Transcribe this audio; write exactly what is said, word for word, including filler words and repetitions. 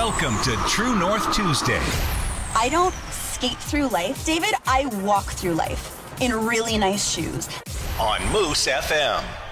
Welcome to True North Tuesday. I don't skate through life, David. I walk through life in really nice shoes. On Moose F M.